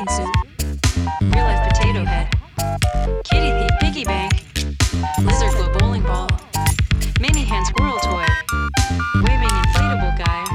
bean soup, real life potato head, kitty thief piggy bank, lizard